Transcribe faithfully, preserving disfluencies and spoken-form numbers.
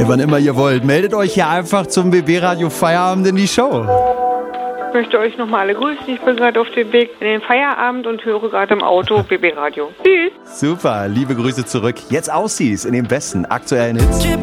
Ey, wann immer ihr wollt, meldet euch hier einfach zum B B-Radio Feierabend in die Show. Ich möchte euch nochmal alle grüßen. Ich bin gerade auf dem Weg in den Feierabend und höre gerade im Auto B B-Radio. Tschüss. Super, liebe Grüße zurück. Jetzt Aussies in den besten aktuellen Hits.